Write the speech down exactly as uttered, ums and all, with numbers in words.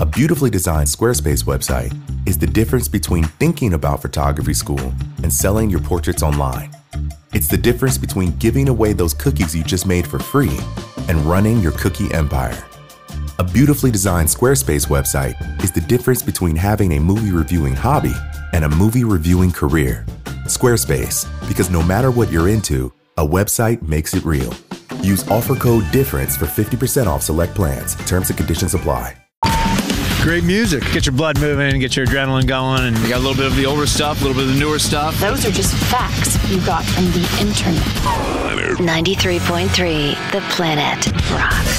A beautifully designed Squarespace website is the difference between thinking about photography school and selling your portraits online. It's the difference between giving away those cookies you just made for free and running your cookie empire. A beautifully designed Squarespace website is the difference between having a movie reviewing hobby and a movie reviewing career. Squarespace, because no matter what you're into, a website makes it real. Use offer code DIFFERENCE for fifty percent off select plans. Terms and conditions apply. Great music. Get your blood moving, get your adrenaline going. And you got a little bit of the older stuff, a little bit of the newer stuff. Those are just facts you got from the internet. ninety-three point three, The Planet rocks.